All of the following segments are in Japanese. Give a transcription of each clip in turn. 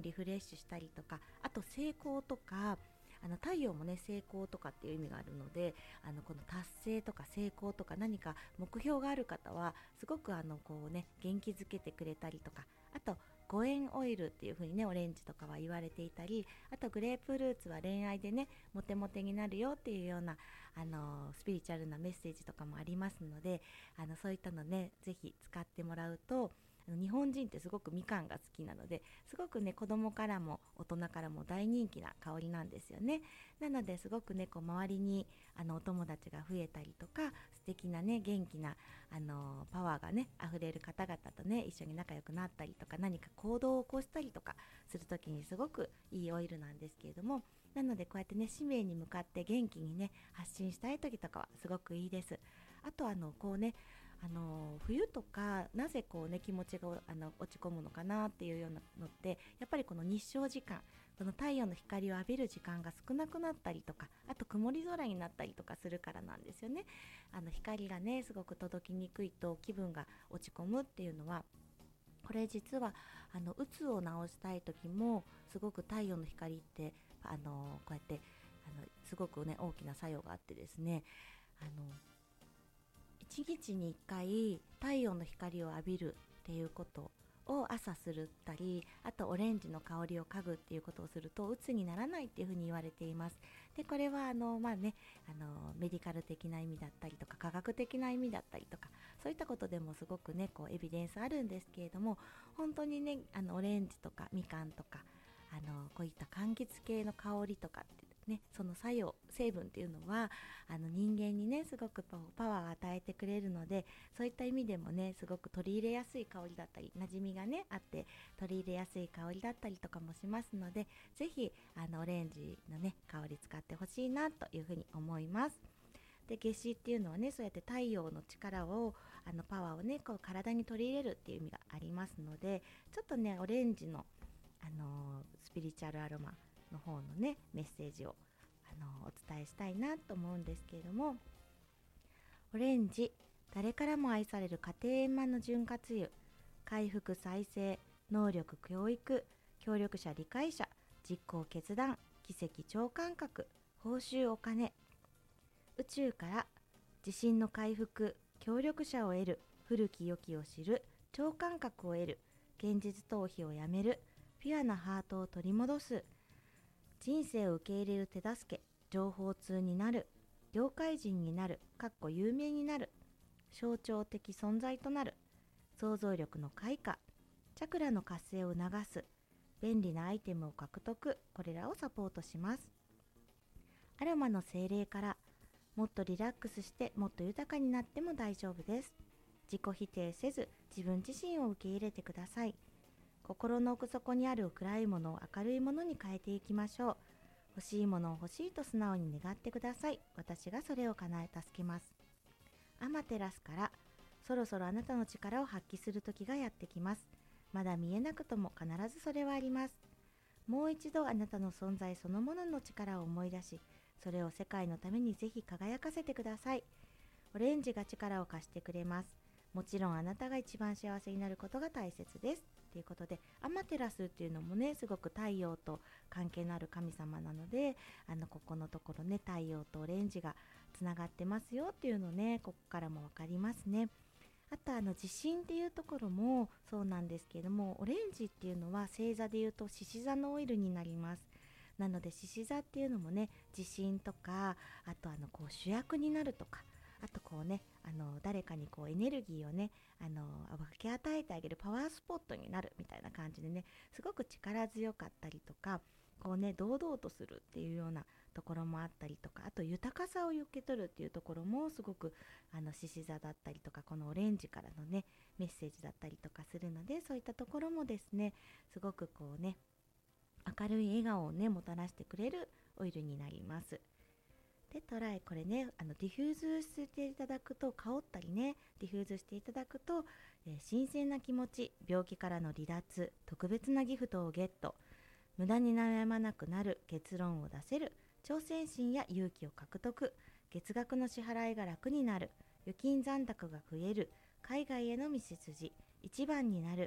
リフレッシュしたりとか、あと成功とか、太陽もね成功とかっていう意味があるので、この達成とか成功とか何か目標がある方はすごくこうね元気づけてくれたりとか、あとご縁オイルっていう風にねオレンジとかは言われていたり、あとグレープフルーツは恋愛でねモテモテになるよっていうようなスピリチュアルなメッセージとかもありますので、そういったのねぜひ使ってもらうと、日本人ってすごくみかんが好きなので、すごくね子供からも大人からも大人気な香りなんですよね。なのですごくねこう周りにお友達が増えたりとか、素敵なね元気なパワーがね溢れる方々とね一緒に仲良くなったりとか、何か行動を起こしたりとかするときにすごくいいオイルなんですけれども、なのでこうやってね使命に向かって元気にね発信したい時とかはすごくいいです。あとこうね冬とかなぜこうね気持ちが落ち込むのかなっていうようなのって、やっぱりこの日照時間、この太陽の光を浴びる時間が少なくなったりとか、あと曇り空になったりとかするからなんですよね。光がねすごく届きにくいと気分が落ち込むっていうのは、これ実はうつを治したい時もすごく太陽の光ってこうやってすごくね大きな作用があってですね、1日に1回太陽の光を浴びるっていうことを朝するったり、あとオレンジの香りを嗅ぐっていうことをするとうつにならないっていうふうに言われています。でこれはメディカル的な意味だったりとか科学的な意味だったりとか、そういったことでもすごくねこうエビデンスあるんですけれども、本当にねオレンジとかみかんとかこういった柑橘系の香りとかってね、その作用成分っていうのは人間にねすごくパワーを与えてくれるので、そういった意味でもねすごく取り入れやすい香りだったり、馴染みがねあって取り入れやすい香りだったりとかもしますので、ぜひオレンジのね香り使ってほしいなというふうに思います。で夏至っていうのはねそうやって太陽の力をパワーをねこう体に取り入れるっていう意味がありますので、ちょっとねオレンジの、スピリチュアルアロマの方のねメッセージをお伝えしたいなと思うんですけれども、オレンジ、誰からも愛される家庭円満の潤滑油、回復再生、能力教育、協力者理解者、実行決断、奇跡超感覚、報酬お金、宇宙から自信の回復、協力者を得る、古き良きを知る、超感覚を得る、現実逃避をやめる、ピュアなハートを取り戻す、人生を受け入れる手助け、情報通になる、業界人になる、有名になる、象徴的存在となる、想像力の開花、チャクラの活性を促す、便利なアイテムを獲得、これらをサポートします。アロマの精霊から、もっとリラックスしてもっと豊かになっても大丈夫です。自己否定せず自分自身を受け入れてください。心の奥底にある暗いものを明るいものに変えていきましょう。欲しいものを欲しいと素直に願ってください。私がそれを叶え助けます。アマテラスから、そろそろあなたの力を発揮する時がやってきます。まだ見えなくとも必ずそれはあります。もう一度あなたの存在そのものの力を思い出し、それを世界のためにぜひ輝かせてください。オレンジが力を貸してくれます。もちろんあなたが一番幸せになることが大切です。ということで、アマテラスっていうのもねすごく太陽と関係のある神様なので、ここのところね太陽とオレンジがつながってますよっていうのね、ここからも分かりますね。あと自信っていうところもそうなんですけれども、オレンジっていうのは星座でいうと獅子座のオイルになります。なので獅子座っていうのもね自信とか、あとこう主役になるとか、あとこうね誰かにこうエネルギーをね分け与えてあげるパワースポットになるみたいな感じでね、すごく力強かったりとか、こうね堂々とするっていうようなところもあったりとか、あと豊かさを受け取るっていうところもすごく獅子座だったりとか、このオレンジからのねメッセージだったりとかするので、そういったところもですねすごくこうね明るい笑顔をねもたらしてくれるオイルになります。でトライ、これねディフューズしていただくと、香ったりねディフューズしていただくと、新鮮な気持ち、病気からの離脱、特別なギフトをゲット、無駄に悩まなくなる、結論を出せる、挑戦心や勇気を獲得、月額の支払いが楽になる、預金残高が増える、海外への道筋、一番になる、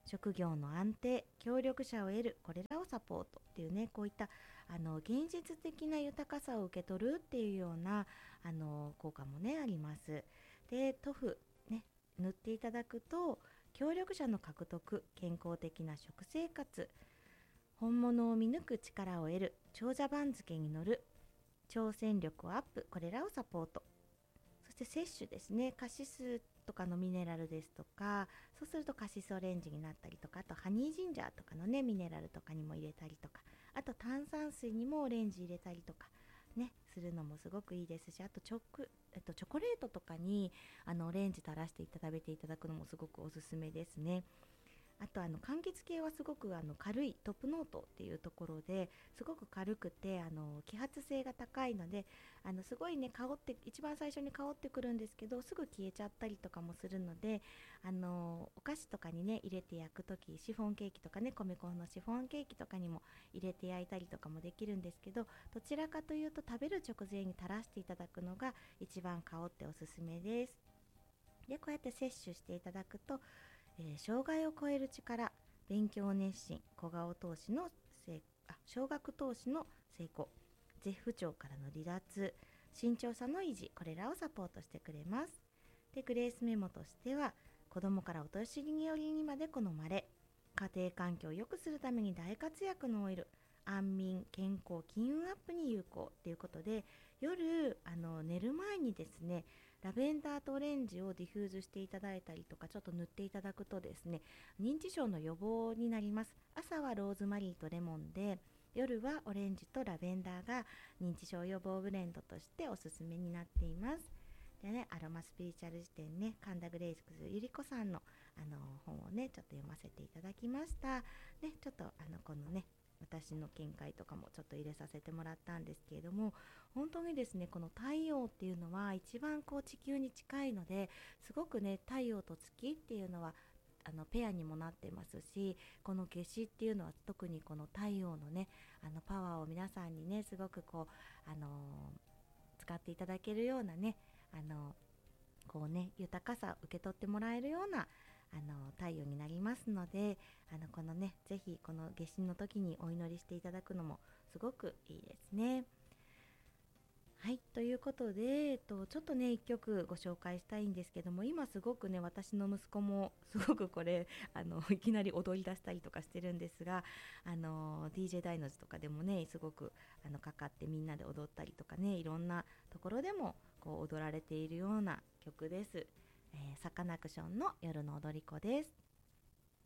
職業の安定、協力者を得る、これらをサポートっていうね、こういった現実的な豊かさを受け取るっていうような効果もねあります。で、塗布ね、塗っていただくと協力者の獲得、健康的な食生活、本物を見抜く力を得る、長者番付に乗る、挑戦力をアップ、これらをサポート。そして摂取ですね、カシスとかのミネラルですとか、そうするとカシスオレンジになったりとか、あとハニージンジャーとかのねミネラルとかにも入れたりとか、あと炭酸水にもオレンジ入れたりとかねするのもすごくいいですし、あとチョコレートとかにオレンジ垂らして食べていただくのもすごくおすすめですね。あと柑橘系はすごく軽いトップノートっていうところですごく軽くて揮発性が高いので、すごいね香って一番最初に香ってくるんですけど、すぐ消えちゃったりとかもするので、お菓子とかにね入れて焼くとき、シフォンケーキとかね、米粉のシフォンケーキとかにも入れて焼いたりとかもできるんですけど、どちらかというと食べる直前に垂らしていただくのが一番香っておすすめです。で、こうやって摂取していただくと、障害を超える力、勉強熱心、小顔投資の少額投資の成功、絶不調からの離脱、慎重さの維持、これらをサポートしてくれます。で、グレースメモとしては、子供からお年寄りにまで好まれ、家庭環境を良くするために大活躍のオイル、安眠、健康、金運アップに有効ということで、夜寝る前にですね、ラベンダーとオレンジをディフューズしていただいたりとか、ちょっと塗っていただくとですね、認知症の予防になります。朝はローズマリーとレモンで、夜はオレンジとラベンダーが認知症予防ブレンドとしておすすめになっています。でね、アロマスピリチュアル辞典ね、神田グレイスゆり子さんの本をねちょっと読ませていただきました。ね、ちょっとこのね私の見解とかもちょっと入れさせてもらったんですけれども、本当にですね、この太陽っていうのは一番こう地球に近いので、すごくね太陽と月っていうのはペアにもなってますし、この夏至っていうのは特にこの太陽のねパワーを皆さんにねすごくこう使っていただけるようなねこうね豊かさを受け取ってもらえるような太陽になりますので、このねぜひこの夏至の時にお祈りしていただくのもすごくいいですね。はい、ということで、ちょっとね一曲ご紹介したいんですけども、今すごくね私の息子もすごくこれいきなり踊り出したりとかしてるんですが、DJ ダイノジとかでもねすごくかかってみんなで踊ったりとかね、いろんなところでもこう踊られているような曲です。サカナクションの夜の踊り子です。